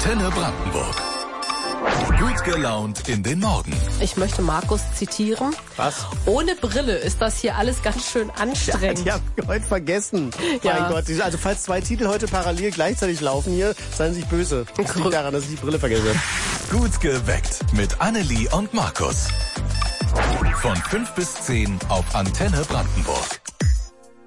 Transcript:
Antenne Brandenburg. Gut gelaunt in den Morgen. Ich möchte Markus zitieren. Was? Ohne Brille ist das hier alles ganz schön anstrengend. Die haben wir heute vergessen. Ja. Mein Gott. Also falls 2 Titel heute parallel gleichzeitig laufen hier, seien Sie sich böse. Das liegt daran, dass ich die Brille vergesse. Gut geweckt mit Annelie und Markus. Von 5 bis 10 auf Antenne Brandenburg.